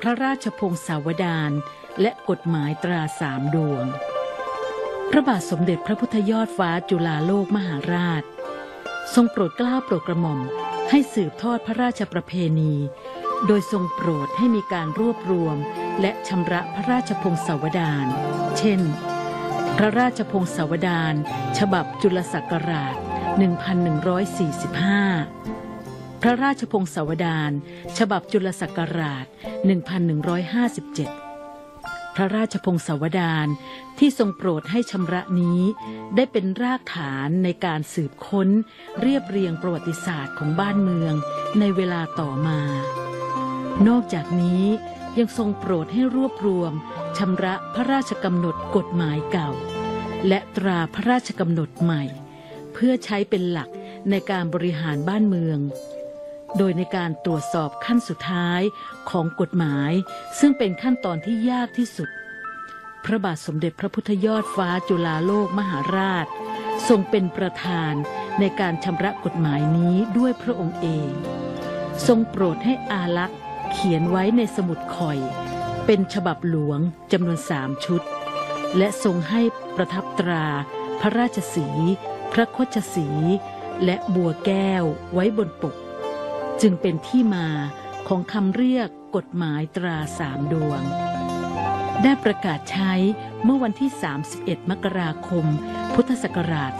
ระราชพงศาวดารและกฎหมายตราสามดวงพระบาทสมเด็จพระพุทธยอดฟ้าจุฬาโลกมหาราชทรงโปรดเกล้าโปรดกระหม่อมให้สืบทอดพระราชประเพณีโดยทรงโปรดให้มีการรวบรวมและชำระพระราชพงศาวดารเช่นพระราชพงศาวดารฉบับจุลศักราช 1145 พระราชพงศาวดารฉบับจุลศักราช 1157 พระราชพงศาวดารที่ทรงโปรดให้ชำระนี้ได้เป็นรากฐานในการสืบค้นเรียบเรียงประวัติศาสตร์ของบ้านเมืองในเวลาต่อมานอกจากนี้ยังทรงโปรดให้รวบรวมชำระพระราชกำหนดกฎหมายเก่าและตราพระราชกำหนดใหม่เพื่อใช้เป็นหลักในการบริหารบ้านเมืองโดยในการตรวจสอบขั้นสุดท้ายของกฎหมายซึ่งเป็นขั้นตอนที่ยากที่สุดพระบาทสมเด็จพระพุทธยอดฟ้าจุฬาโลกมหาราชทรงเป็นประธานในการชำระกฎหมายนี้ด้วยพระองค์เองทรงโปรดให้อาลักษณ์เขียนไว้ในสมุดข่อยเป็นฉบับหลวงจำนวน3 ชุดและทรงให้ประทับตราพระราชสีห์พระโคชสีห์และบัวแก้วไว้บนปกจึงเป็นที่มาของคำเรียกกฎหมายตราสามดวงได้ประกาศใช้เมื่อวันที่31 มกราคม พุทธศักราช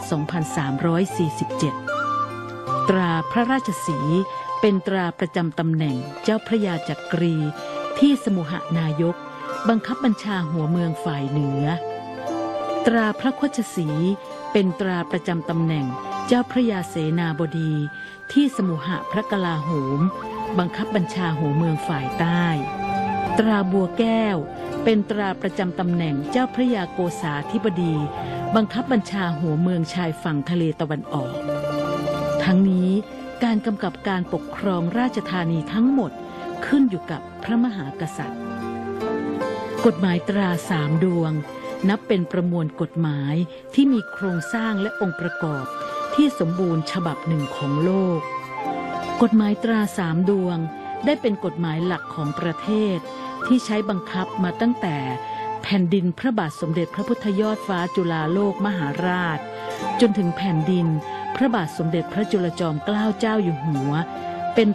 2347 ตราพระราชสีห์เป็นตราประจำตำแหน่งเจ้าพระยาจักรีที่สมุหนายกบังคับบัญชาหัวเมืองฝ่ายเหนือตราพระโคชสีห์เป็นตราประจำตำแหน่งเจ้าพระยาเสนาบดีที่สมุหพระกลาโหมบังคับบัญชาหัวเมืองฝ่ายใต้ตราบัวแก้วเป็นตราประจำตำแหน่งเจ้าพระยาโกษาธิบดีบังคับบัญชาหัวเมืองชายฝั่งทะเลตะวันออกทั้งนี้การกำกับการปกครองราชธานีทั้งหมดขึ้นอยู่กับพระมหากษัตริย์กฎหมายตราสามดวงนับเป็นประมวลกฎหมายที่มีโครงสร้างและองค์ประกอบที่สมบูรณ์ฉบับหนึ่งของโลกกฎหมายตราสามดวงได้เป็นกฎหมายหลักของประเทศที่ใช้บังคับมาตั้งแต่แผ่นดินพระบาทสมเด็จพระพุทธยอดฟ้าจุฬาโลกมหาราชจนถึงแผ่นดินพระบาทสมเด็จพระจุลจอมเกล้าเจ้าอยู่หัว